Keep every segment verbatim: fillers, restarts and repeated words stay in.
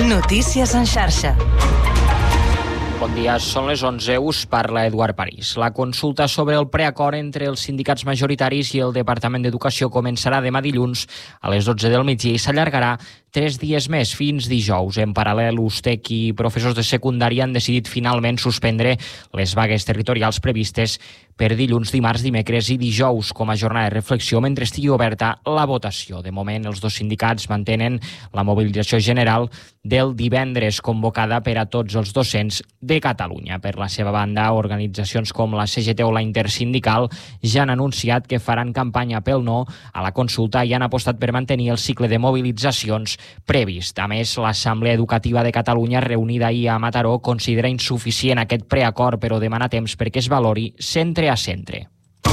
Notícies en xarxa. Bon dia, són les onze, us parla Eduard París. La consulta sobre el preacord entre els sindicats majoritaris i el Departament d'Educació començarà demà dilluns a les dotze del migdia i s'allargarà tres dies més, fins dijous. En paral·lel, U S T E C i professors de secundària han decidit finalment suspendre les vagues territorials previstes per dilluns, dimarts, dimecres i dijous com a jornada de reflexió mentre estigui oberta la votació. De moment, els dos sindicats mantenen la mobilització general del divendres convocada per a tots els docents de Catalunya. Per la seva banda, organitzacions com la C G T o la Intersindical ja han anunciat que faran campanya pel no a la consulta i han apostat per mantenir el cicle de mobilitzacions previst. A més, l'Assemblea Educativa de Catalunya, reunida ahir a Mataró, considera insuficient aquest preacord, però demana temps perquè es valori centre a centre.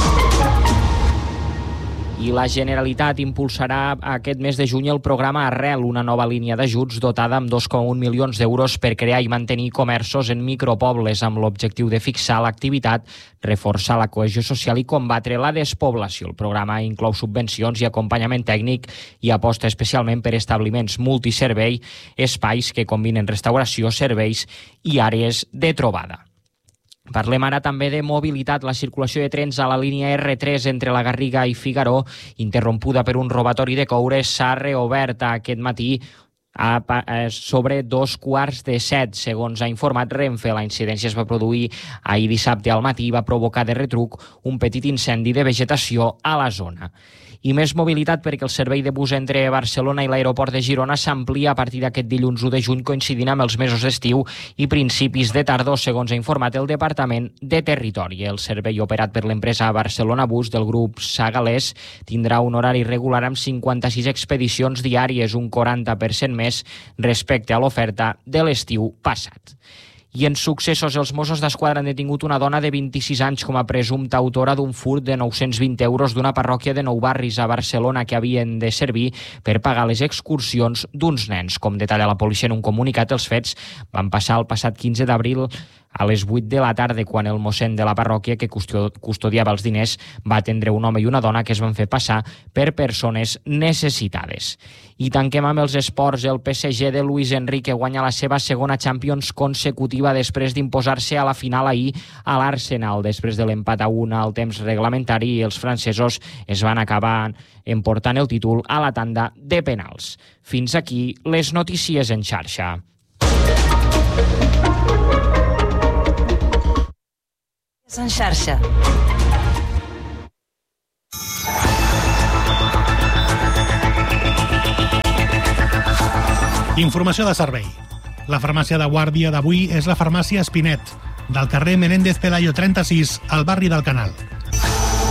I la Generalitat impulsarà aquest mes de juny el programa Arrel, una nova línia d'ajuts dotada amb dos coma un milions d'euros per crear i mantenir comerços en micropobles amb l'objectiu de fixar l'activitat, reforçar la cohesió social i combatre la despoblació. El programa inclou subvencions i acompanyament tècnic i aposta especialment per establiments multiservei, espais que combinen restauració, serveis i àrees de trobada. Parlem ara també de mobilitat. La circulació de trens a la línia erre tres entre la Garriga i Figaró, interrompuda per un robatori de coure, s'ha reobert aquest matí a sobre dos quarts de set, segons ha informat Renfe. La incidència es va produir ahir dissabte al matí i va provocar de retruc un petit incendi de vegetació a la zona. I més mobilitat perquè el servei de bus entre Barcelona i l'aeroport de Girona s'amplia a partir d'aquest dilluns u de juny, coincidint amb els mesos d'estiu i principis de tardor, segons ha informat el Departament de Territori. El servei operat per l'empresa Barcelona Bus del grup Sagalés tindrà un horari regular amb cinquanta-sis expedicions diàries, un quaranta per cent més respecte a l'oferta de l'estiu passat. I en successos, els Mossos d'Esquadra han detingut una dona de vint-i-sis anys com a presumpta autora d'un furt de nou-cents vint euros d'una parròquia de Nou Barris a Barcelona que havien de servir per pagar les excursions d'uns nens. Com detalla la policia en un comunicat, els fets van passar el passat quinze d'abril a les vuit de la tarda, quan el mossèn de la parròquia que custodiava els diners va atendre un home i una dona que es van fer passar per persones necessitades. I tanquem amb els esports. El P S G de Luis Enrique guanya la seva segona Champions consecutiva després d'imposar-se a la final ahir a l'Arsenal. Després de l'empat a una al temps reglamentari, els francesos es van acabar emportant el títol a la tanda de penals. Fins aquí les notícies en xarxa. En xarxa. Informació de servei. La farmàcia de guàrdia d'avui és la farmàcia Espinet, del carrer Menéndez Pelayo trenta-sis, al barri del Canal.